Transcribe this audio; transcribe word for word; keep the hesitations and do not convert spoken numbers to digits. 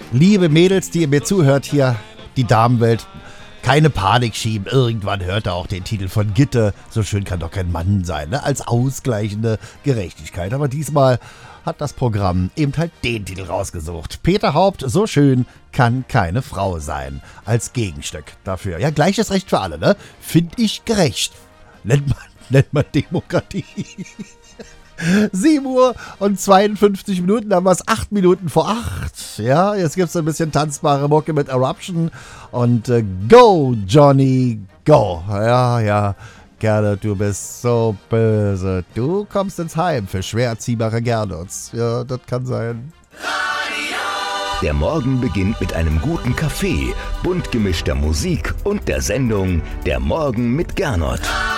Liebe Mädels, die ihr mir zuhört hier, die Damenwelt, keine Panik schieben. Irgendwann hört er auch den Titel von Gitte. So schön kann doch kein Mann sein, ne? Als ausgleichende Gerechtigkeit. Aber diesmal hat das Programm eben halt den Titel rausgesucht. Peter Haupt, so schön kann keine Frau sein. Als Gegenstück dafür. Ja, gleiches Recht für alle, ne? Find ich gerecht. Nennt man, nennt man Demokratie. sieben Uhr und zweiundfünfzig Minuten, haben wir es acht Minuten vor acht. Ja, jetzt gibt es ein bisschen tanzbare Mucke mit Eruption. Und äh, go, Johnny, go. Ja, ja, Gernot, du bist so böse. Du kommst ins Heim für schwer erziehbare Gernots. Ja, das kann sein. Der Morgen beginnt mit einem guten Kaffee, bunt gemischter Musik und der Sendung Der Morgen mit Gernot.